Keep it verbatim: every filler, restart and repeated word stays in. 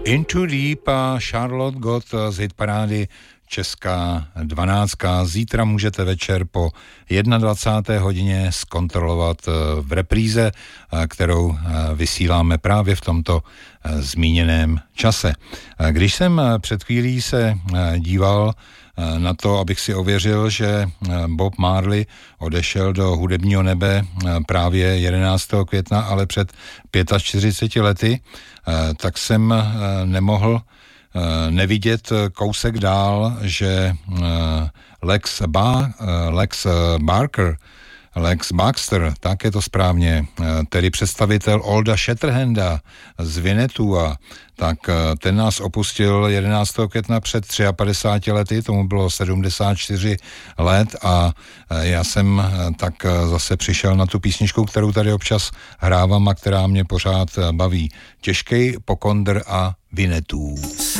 Into Deep a Charlotte Gott z hitparády Česká dvanáctka. Zítra můžete večer po dvacáté jedné hodině zkontrolovat v repríze, kterou vysíláme právě v tomto zmíněném čase. Když jsem před chvílí se díval na to, abych si ověřil, že Bob Marley odešel do hudebního nebe právě jedenáctého května, ale před čtyřiceti pěti lety, tak jsem nemohl nevidět kousek dál, že Lex, ba, Lex Barker, Lex Baxter, tak je to správně, tedy představitel Olda Shatterhanda z Winnetua, tak ten nás opustil jedenáctého května před padesát třemi lety, tomu bylo sedmdesát čtyři let a já jsem tak zase přišel na tu písničku, kterou tady občas hrávám a která mě pořád baví. Těžkej pokondr a Winnetou.